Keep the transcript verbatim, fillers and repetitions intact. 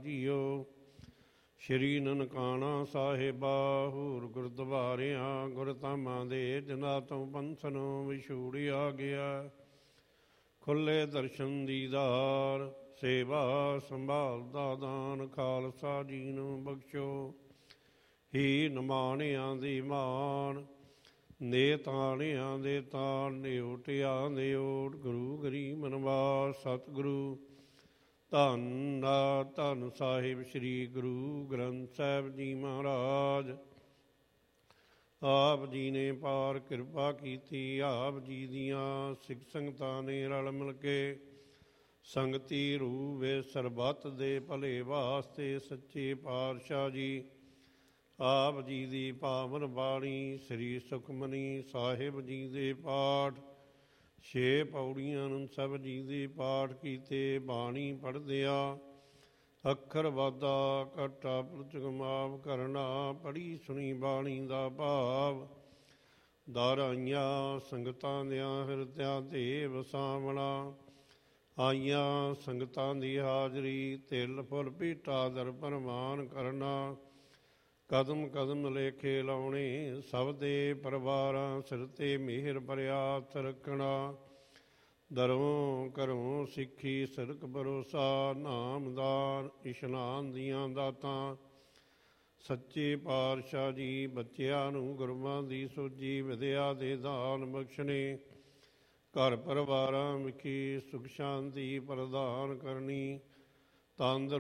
JIO. ਸ਼੍ਰੀ ਨਨਕਾਣਾ ਸਾਹਿਬਾ ਹੂਰ ਗੁਰਦੁਆਰਿਆਂ ਗੁਰਧਾਮਾਂ ਦੇ ਜਿਨ੍ਹਾਂ ਤੋਂ ਪੰਥਨੋਂ ਵਿਛੋੜਿਆ ਗਿਆ। ਖੁੱਲੇ ਦਰਸ਼ਨ ਦੀਦਾਰ ਸੇਵਾ ਸੰਭਾਲ ਦਾ ਦਾਨ ਖਾਲਸਾ ਜੀ ਨੂੰ ਬਖਸ਼ੋ। ਹੀ ਨਿਮਾਣਿਆਂ ਦੀ ਮਾਣ ਨੇ ਤਾਣਿਆਂ ਦੇ ਤਾਣ ਨਿਓਟਿਆਂ ਦੇ ਓਟ। ਗੁਰੂ ਗਰੀਬ ਨਿਵਾਸ ਸਤਿਗੁਰੂ ਧੰਨ ਧੰਨ ਸਾਹਿਬ ਸ੍ਰੀ ਗੁਰੂ ਗ੍ਰੰਥ ਸਾਹਿਬ ਜੀ ਮਹਾਰਾਜ। ਆਪ ਜੀ ਨੇ ਪਾਰ ਕਿਰਪਾ ਕੀਤੀ। ਆਪ ਜੀ ਦੀਆਂ ਸਿੱਖ ਸੰਗਤਾਂ ਨੇ ਰਲ ਮਿਲ ਕੇ ਸੰਗਤੀ ਰੂਵੇ ਸਰਬੱਤ ਦੇ ਭਲੇ ਵਾਸਤੇ ਸੱਚੇ ਪਾਤਸ਼ਾਹ ਜੀ ਆਪ ਜੀ ਦੀ ਪਾਵਨ ਬਾਣੀ ਸ੍ਰੀ ਸੁਖਮਨੀ ਸਾਹਿਬ ਜੀ ਦੇ ਪਾਠ ਛੇ ਪੌੜੀਆਂ ਨੂੰ ਸਭ ਜੀ ਦੇ ਪਾਠ ਕੀਤੇ। ਬਾਣੀ ਪੜ੍ਹਦਿਆਂ ਅੱਖਰ ਵਾਧਾ ਘਾਟਾ ਪੁਰਤਕ ਮਾਫ ਕਰਨਾ। ਪੜ੍ਹੀ ਸੁਣੀ ਬਾਣੀ ਦਾ ਭਾਵ ਦਰ ਆਈਆਂ ਸੰਗਤਾਂ ਦਿਆਂ ਹਿਰਦਿਆਂ ਤੇ ਵਸਾਵਣਾ। ਆਈਆਂ ਸੰਗਤਾਂ ਦੀ ਹਾਜ਼ਰੀ ਤਿਲ ਫੁੱਲ ਭੇਟਾ ਦਰ ਪ੍ਰਵਾਨ ਕਰਨਾ। ਕਦਮ ਕਦਮ ਲੇਖੇ ਲਾਉਣੇ ਸਭ ਦੇ ਪਰਿਵਾਰਾਂ ਸਿਰ ਤੇ ਮਿਹਰ ਭਰਿਆ ਹੱਥ ਰੱਖਣਾ। ਦਰੋਂ ਘਰੋਂ ਸਿੱਖੀ ਸਿਰਕ ਭਰੋਸਾ ਨਾਮਦਾਨ ਇਸ਼ਨਾਨ ਦੀਆਂ ਦਾਤਾਂ। ਸੱਚੇ ਪਾਤਸ਼ਾਹ ਜੀ ਬੱਚਿਆਂ ਨੂੰ ਗੁਰੂਆਂ ਦੀ ਸੋਝੀ ਵਿਦਿਆ ਦੇ ਦਾਨ ਬਖਸ਼ਣੇ। ਘਰ ਪਰਿਵਾਰਾਂ ਵਿਖੇ ਸੁਖ ਸ਼ਾਂਤੀ ਪ੍ਰਦਾਨ ਕਰਨੀ। ਤੰਦਰ